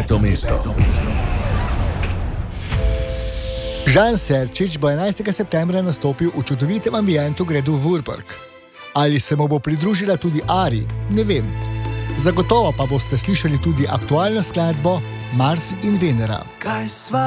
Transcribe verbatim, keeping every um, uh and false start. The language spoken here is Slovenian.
Peto mesto. Žan Serčič bo enajstega septembra nastopil v čudovitem ambientu gradu Vurberg. Ali se mu bo pridružila tudi Ari, ne vem. Zagotovo pa boste slišali tudi aktualno skladbo Mars in Venera.